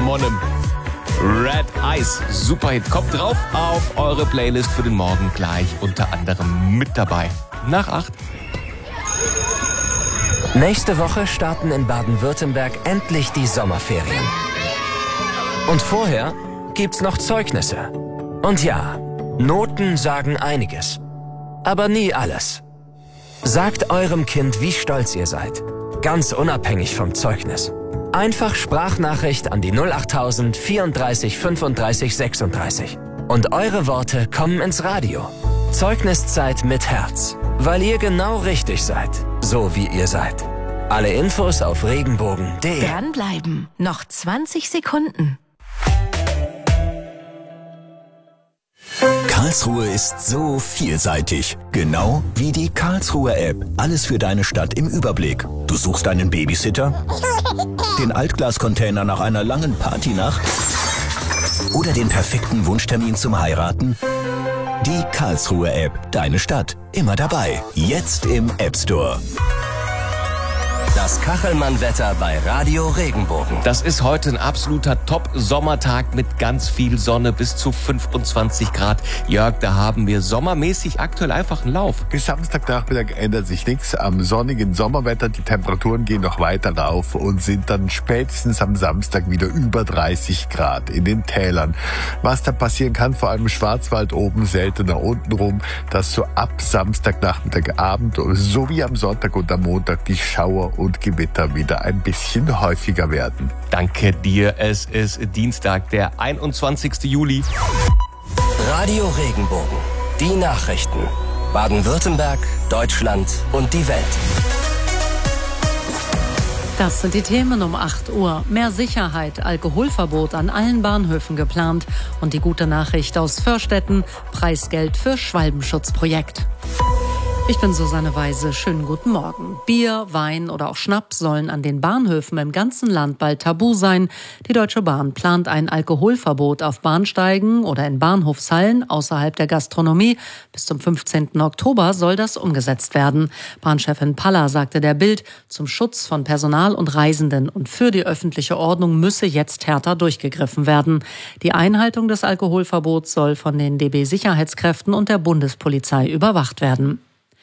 Monem. Red Eyes, Superhit, kommt drauf auf eure Playlist für den Morgen gleich unter anderem mit dabei. Nach 8. Nächste Woche starten in Baden-Württemberg endlich die Sommerferien. Und vorher gibt's noch Zeugnisse. Und ja, Noten sagen einiges. Aber nie alles. Sagt eurem Kind, wie stolz ihr seid. Ganz unabhängig vom Zeugnis. Einfach Sprachnachricht an die 08000 34 35 36. Und eure Worte kommen ins Radio. Zeugniszeit mit Herz. Weil ihr genau richtig seid. So wie ihr seid. Alle Infos auf regenbogen.de. Dranbleiben. Noch 20 Sekunden. Karlsruhe ist so vielseitig. Genau wie die Karlsruher App. Alles für deine Stadt im Überblick. Du suchst einen Babysitter? Den Altglascontainer nach einer langen Partynacht? Oder den perfekten Wunschtermin zum Heiraten? Die Karlsruher App. Deine Stadt. Immer dabei. Jetzt im App Store. Das Kachelmann-Wetter bei Radio Regenbogen. Das ist heute ein absoluter Top-Sommertag mit ganz viel Sonne, bis zu 25 Grad. Jörg, da haben wir sommermäßig aktuell einfach einen Lauf. Bis Samstagnachmittag ändert sich nichts. Am sonnigen Sommerwetter, die Temperaturen gehen noch weiter rauf und sind dann spätestens am Samstag wieder über 30 Grad in den Tälern. Was da passieren kann, vor allem im Schwarzwald oben, seltener untenrum, dass so ab Samstagnachmittag, Abend sowie am Sonntag und am Montag die Schauer und Gewitter wieder ein bisschen häufiger werden. Danke dir. Es ist Dienstag, der 21. Juli. Radio Regenbogen. Die Nachrichten. Baden-Württemberg, Deutschland und die Welt. Das sind die Themen um 8 Uhr. Mehr Sicherheit, Alkoholverbot an allen Bahnhöfen geplant. Und die gute Nachricht aus Vörstetten, Preisgeld für Schwalbenschutzprojekt. Ich bin Susanne Weise. Schönen guten Morgen. Bier, Wein oder auch Schnaps sollen an den Bahnhöfen im ganzen Land bald tabu sein. Die Deutsche Bahn plant ein Alkoholverbot auf Bahnsteigen oder in Bahnhofshallen außerhalb der Gastronomie. Bis zum 15. Oktober soll das umgesetzt werden. Bahnchefin Paller sagte der Bild, zum Schutz von Personal und Reisenden und für die öffentliche Ordnung müsse jetzt härter durchgegriffen werden. Die Einhaltung des Alkoholverbots soll von den DB-Sicherheitskräften und der Bundespolizei überwacht werden.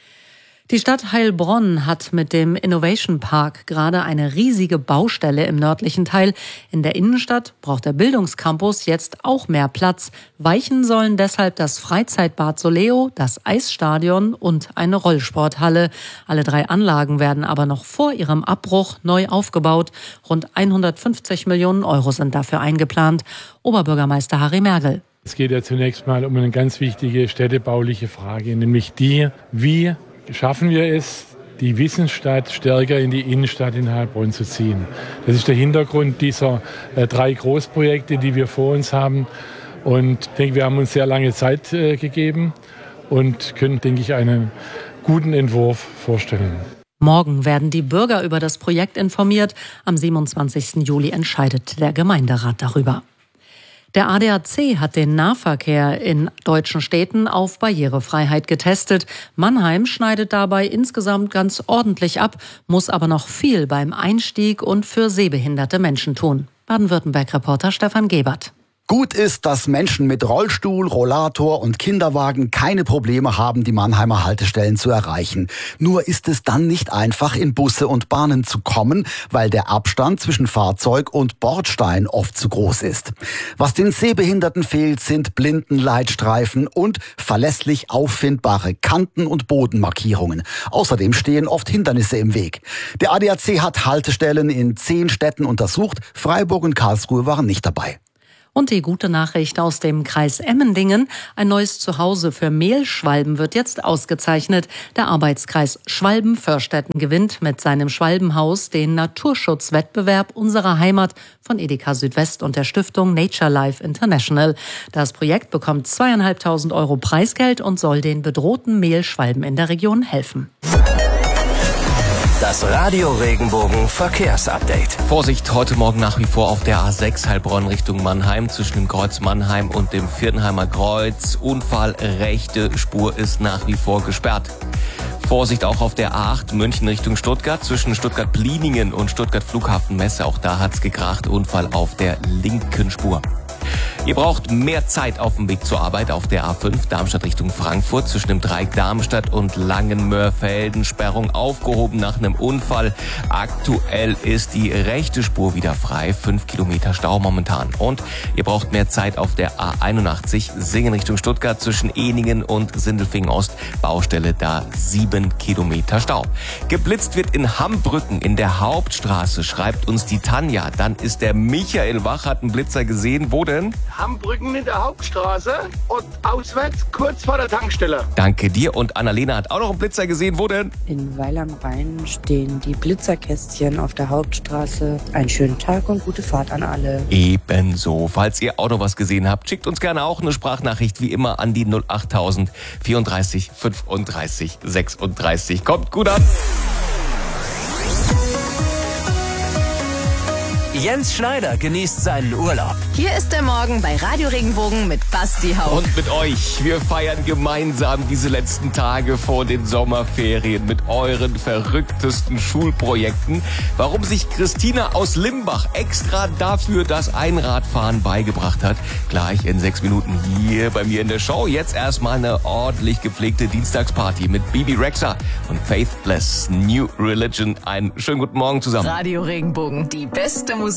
Die Stadt Heilbronn hat mit dem Innovation Park gerade eine riesige Baustelle im nördlichen Teil. In der Innenstadt braucht der Bildungscampus jetzt auch mehr Platz. Weichen sollen deshalb das Freizeitbad Soleo, das Eisstadion und eine Rollsporthalle. Alle 3 Anlagen werden aber noch vor ihrem Abbruch neu aufgebaut. Rund 150 Millionen Euro sind dafür eingeplant. Oberbürgermeister Harry Mergel. Es geht ja zunächst mal um eine ganz wichtige städtebauliche Frage, nämlich die, wie schaffen wir es, die Wissensstadt stärker in die Innenstadt in Heilbronn zu ziehen. Das ist der Hintergrund dieser 3 Großprojekte, die wir vor uns haben. Und ich denke, wir haben uns sehr lange Zeit gegeben und können, denke ich, einen guten Entwurf vorstellen. Morgen werden die Bürger über das Projekt informiert. Am 27. Juli entscheidet der Gemeinderat darüber. Der ADAC hat den Nahverkehr in deutschen Städten auf Barrierefreiheit getestet. Mannheim schneidet dabei insgesamt ganz ordentlich ab, muss aber noch viel beim Einstieg und für sehbehinderte Menschen tun. Baden-Württemberg-Reporter Stefan Gebert. Gut ist, dass Menschen mit Rollstuhl, Rollator und Kinderwagen keine Probleme haben, die Mannheimer Haltestellen zu erreichen. Nur ist es dann nicht einfach, in Busse und Bahnen zu kommen, weil der Abstand zwischen Fahrzeug und Bordstein oft zu groß ist. Was den Sehbehinderten fehlt, sind Blindenleitstreifen und verlässlich auffindbare Kanten- und Bodenmarkierungen. Außerdem stehen oft Hindernisse im Weg. Der ADAC hat Haltestellen in 10 Städten untersucht. Freiburg und Karlsruhe waren nicht dabei. Und die gute Nachricht aus dem Kreis Emmendingen. Ein neues Zuhause für Mehlschwalben wird jetzt ausgezeichnet. Der Arbeitskreis Schwalben-Vörstetten gewinnt mit seinem Schwalbenhaus den Naturschutzwettbewerb unserer Heimat von Edeka Südwest und der Stiftung Nature Life International. Das Projekt bekommt 2.500 Euro Preisgeld und soll den bedrohten Mehlschwalben in der Region helfen. Das Radio Regenbogen Verkehrsupdate. Vorsicht, heute Morgen nach wie vor auf der A6 Heilbronn Richtung Mannheim zwischen dem Kreuz Mannheim und dem Viertenheimer Kreuz. Unfall, rechte Spur ist nach wie vor gesperrt. Vorsicht auch auf der A8 München Richtung Stuttgart zwischen Stuttgart-Pliningen und Stuttgart Flughafen Messe. Auch da hat's gekracht. Unfall auf der linken Spur. Ihr braucht mehr Zeit auf dem Weg zur Arbeit auf der A5 Darmstadt Richtung Frankfurt zwischen dem Dreieck Darmstadt und Langenmörfelden. Sperrung aufgehoben nach einem Unfall. Aktuell ist die rechte Spur wieder frei. 5 Kilometer Stau momentan. Und ihr braucht mehr Zeit auf der A81 Singen Richtung Stuttgart zwischen Ehningen und Sindelfingen Ost. Baustelle da 7 Kilometer Stau. Geblitzt wird in Hambrücken in der Hauptstraße, schreibt uns die Tanja. Dann ist der Michael Wach, hat einen Blitzer gesehen. Wo denn? Hambrücken in der Hauptstraße und auswärts kurz vor der Tankstelle. Danke dir. Und Annalena hat auch noch einen Blitzer gesehen. Wo denn? In Weil am Rhein stehen die Blitzerkästchen auf der Hauptstraße. Einen schönen Tag und gute Fahrt an alle. Ebenso. Falls ihr auch noch was gesehen habt, schickt uns gerne auch eine Sprachnachricht wie immer an die 08000 34 35 36. Kommt gut an. Jens Schneider genießt seinen Urlaub. Hier ist der Morgen bei Radio Regenbogen mit Basti Hauch. Und mit euch. Wir feiern gemeinsam diese letzten Tage vor den Sommerferien mit euren verrücktesten Schulprojekten. Warum sich Christina aus Limbach extra dafür das Einradfahren beigebracht hat, gleich in 6 Minuten hier bei mir in der Show. Jetzt erstmal eine ordentlich gepflegte Dienstagsparty mit Bibi Rexha und Faithless New Religion. Einen schönen guten Morgen zusammen. Radio Regenbogen, die beste Musik